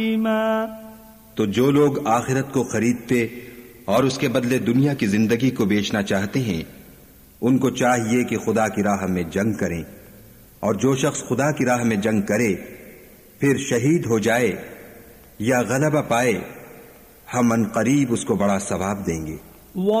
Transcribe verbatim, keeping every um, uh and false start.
तो जो लोग आखिरत को खरीदते और उसके बदले दुनिया की जिंदगी को बेचना चाहते हैं, उनको चाहिए कि खुदा की राह में जंग करें, और जो शख्स खुदा की राह में जंग करे फिर शहीद हो जाए या गलबा पाए, हम अनकरीब उसको बड़ा सवाब देंगे।